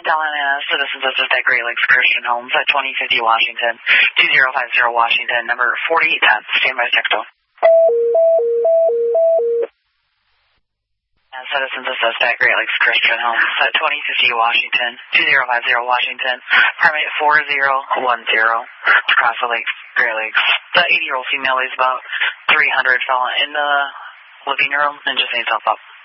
Citizens Assist at Great Lakes Christian Homes at 2050 Washington, 2050 Washington, number 4810. Standby Texto. Citizens Assist at Great Lakes Christian Homes at 2050 Washington, 2050 Washington, permit 4010, across the lakes, Great Lakes. The 80-year-old female is about 300, fell in the living room and just needs help up.